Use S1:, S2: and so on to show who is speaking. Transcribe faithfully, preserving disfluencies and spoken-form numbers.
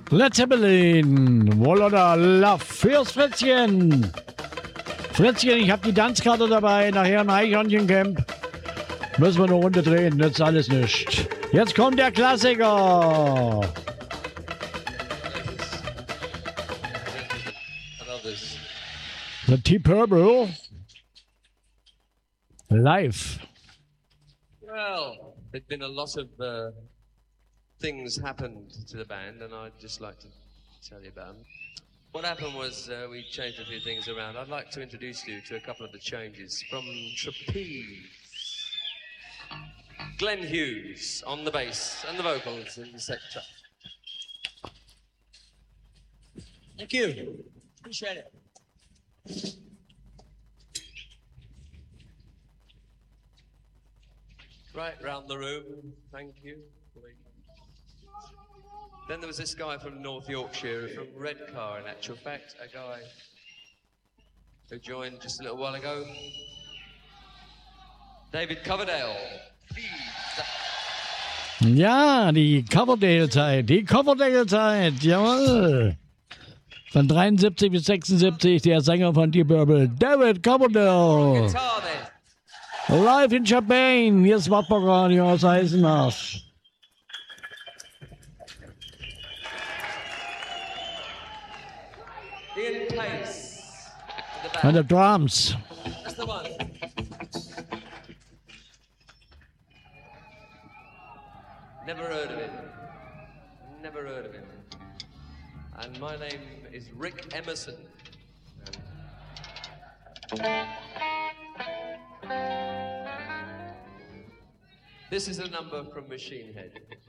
S1: Led Zeppelin, Wall oder Love fürs Fritzchen. Fritzchen, ich habe die Tanzkarte dabei, nachher ein Eichhörnchencamp. Müssen wir eine Runde drehen, nützt alles nichts. Jetzt kommt der Klassiker. The Deep Purple. Live.
S2: Well, there's been a lot of uh, things happened to the band, and I'd just like to tell you about them. What happened was uh, we changed a few things around. I'd like to introduce you to a couple of the changes. From Trapeze, Glenn Hughes on the bass and the vocals in the sector.
S3: Thank you. Appreciate it.
S2: Right round the room, thank you. Then there was this guy from North Yorkshire, from Redcar in actual fact, a guy who joined just a little while ago. David Coverdale.
S1: Ja, die Coverdale-Zeit, die Coverdale-Zeit, jawohl. Von dreiundsiebzig bis sechsundsiebzig, der Sänger von Deep Purple, David Coverdale. Live in Champagne, hier ist Wartburg-Radio aus Eisenach.
S2: Ian Pace.
S1: And the drums.
S2: That's the one. Never heard of him. Never heard of him. And my name is Rick Emerson. This is a number from Machine Head.